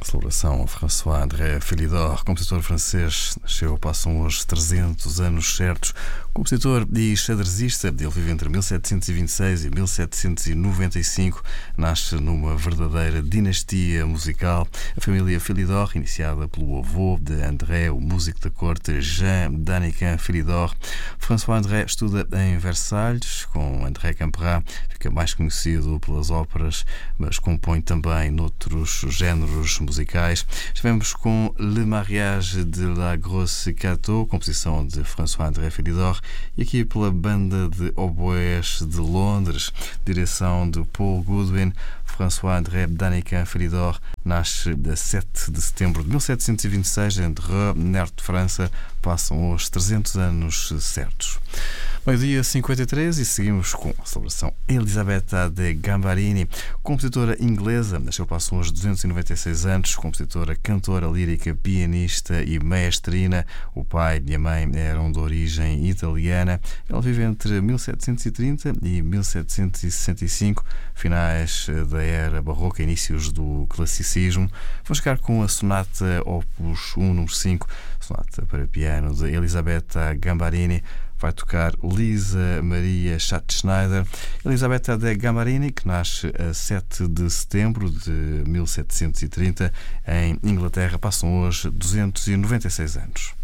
celebração François-André Philidor, compositor francês, nasceu, passam hoje 300 anos certos. Compositor e xadrezista, ele vive entre 1726 e 1795, nasce numa verdadeira dinastia musical. A família Philidor, iniciada pelo avô de André, o músico da corte Jean Danican Philidor. François-André estuda em Versalhes com André Camperat, fica mais conhecido pelas óperas, mas compõe também noutros géneros musicais. Estivemos com Le Mariage de la Grosse Cateau, composição de François-André Philidor, e aqui pela Banda de Oboés de Londres, direção de Paul Goodwin. François-André Danican Philidor nasce a 7 de setembro de 1726 em Dreux, norte de França. Passam os 300 anos certos. Meio-dia 53 e seguimos com a celebração Elisabetta de Gambarini, compositora inglesa, nasceu passam os 296 anos, compositora, cantora lírica, pianista e maestrina. O pai e a mãe eram de origem italiana. Ela vive entre 1730 e 1765, finais da era barroca, inícios do classicismo. Vamos ficar com a sonata Opus 1, número 5, sonata para piano de Elisabetta Gambarini. Vai tocar Lisa Maria Schatzschneider. Elisabetta de Gambarini, que nasce a 7 de setembro de 1730 em Inglaterra, passam hoje 296 anos.